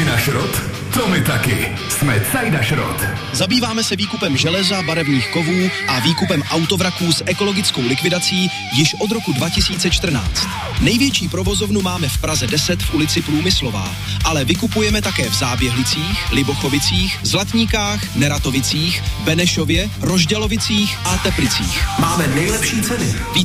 si na šrot? To my taky. Jsme Cajda Šrot. Zabýváme se výkupem železa, barevných kovů a výkupem autovraků s ekologickou likvidací již od roku 2014. Největší provozovnu máme v Praze 10 v ulici Průmyslová, ale vykupujeme také v Záběhlicích, Libochovicích, Zlatníkách, Neratovicích, Benešově, Rožďalovicích a Teplicích. Máme nejlepší ceny.